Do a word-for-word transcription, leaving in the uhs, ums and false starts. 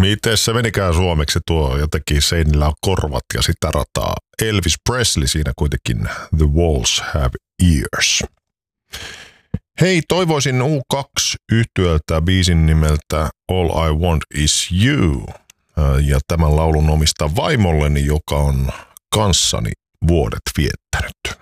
Miten se menikään suomeksi tuo jotenkin seinillä on korvat ja sitä rataa. Elvis Presley siinä kuitenkin The Walls Have Ears. Hei, toivoisin U kaksi -yhtyöltä biisin nimeltä All I Want Is You. Ja tämän laulun omistaa vaimolleni, joka on kanssani vuodet viettänyt.